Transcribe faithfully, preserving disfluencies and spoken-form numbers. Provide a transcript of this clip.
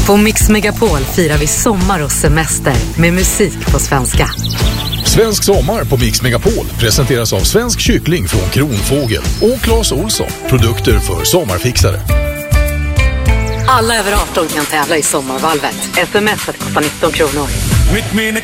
På Mix Megapol firar vi sommar och semester med musik på svenska. Svensk sommar på Mix Megapol presenteras av Svensk kyckling från Kronfågel och Claes Olsson, produkter för sommarfixare. Alla över arton kan tävla i sommarvalvet. S M S att kosta nitton kronor. Mitt minne